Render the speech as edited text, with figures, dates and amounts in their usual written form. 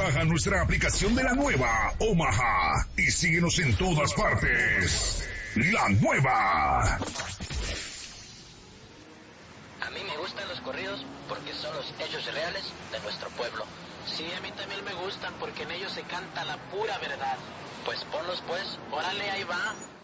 Baja nuestra aplicación de la nueva Omaha y síguenos en todas partes. La nueva. A mí me gustan los corridos porque son los hechos reales de nuestro pueblo. Sí, a mí también me gustan porque en ellos se canta la pura verdad. Pues ponlos pues, Órale, ahí va.